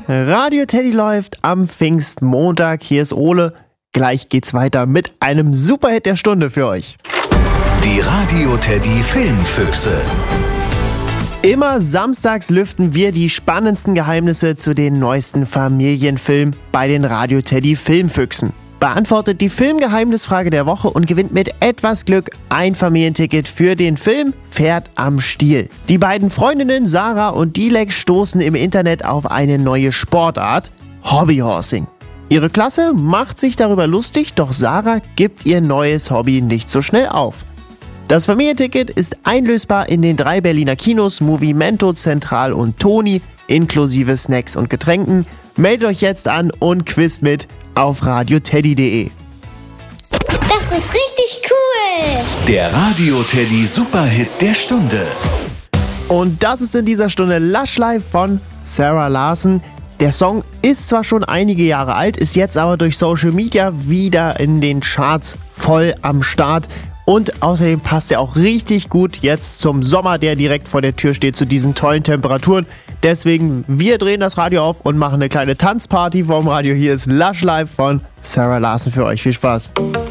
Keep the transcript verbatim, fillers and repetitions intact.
Radio Teddy läuft am Pfingstmontag. Hier ist Ole. Gleich geht's weiter mit einem Superhit der Stunde für euch. Die Radio Teddy Filmfüchse. Immer samstags lüften wir die spannendsten Geheimnisse zu den neuesten Familienfilmen bei den Radio Teddy Filmfüchsen. Beantwortet die Filmgeheimnisfrage der Woche und gewinnt mit etwas Glück ein Familienticket für den Film Pferd am Stiel. Die beiden Freundinnen Sarah und Dilek stoßen im Internet auf eine neue Sportart, Hobbyhorsing. Ihre Klasse macht sich darüber lustig, doch Sarah gibt ihr neues Hobby nicht so schnell auf. Das Familienticket ist einlösbar in den drei Berliner Kinos Movimento, Zentral und Toni, inklusive Snacks und Getränken. Meldet euch jetzt an und quizt mit auf radioteddy punkt de. Das ist richtig cool! Der Radio Teddy Superhit der Stunde. Und das ist in dieser Stunde Lush Life von Sarah Larson. Der Song ist zwar schon einige Jahre alt, ist jetzt aber durch Social Media wieder in den Charts voll am Start. Und außerdem passt er auch richtig gut jetzt zum Sommer, der direkt vor der Tür steht, zu diesen tollen Temperaturen. Deswegen, wir drehen das Radio auf und machen eine kleine Tanzparty vorm Radio. Hier ist Lush Life von Sarah Larson für euch. Viel Spaß.